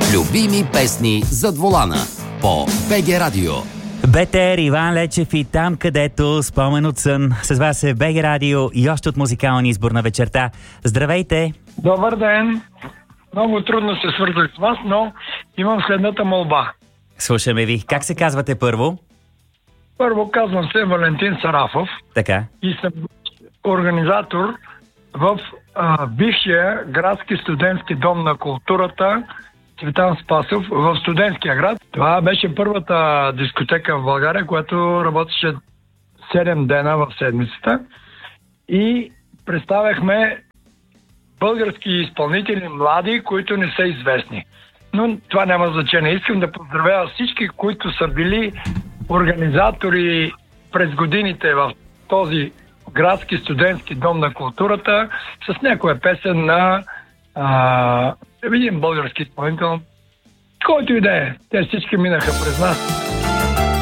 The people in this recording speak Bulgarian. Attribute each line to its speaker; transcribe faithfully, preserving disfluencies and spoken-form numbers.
Speaker 1: Любими песни зад волана по БГ Радио.
Speaker 2: БТР, Иван Лечев и там, където спомен от сън. С вас е БГ Радио и още от музикалния избор на вечерта. Здравейте!
Speaker 3: Добър ден! Много трудно се свързвах с вас, но имам следната молба.
Speaker 2: Слушаме ви. Как се казвате първо?
Speaker 3: Първо казвам се Валентин Сарафов.
Speaker 2: Така.
Speaker 3: И съм организатор в а, бившия градски студентски дом на културата Цветан Спасов в Студентския град. Това беше първата дискотека в България, която работеше седем дена в седмицата. И представяхме български изпълнители, млади, които не са известни. Но това няма значение. Искам да поздравя всички, които са били организатори през годините в този градски студентски дом на културата с някоя песен на а, един български изпълнител, който и да е. Те всички минаха през нас.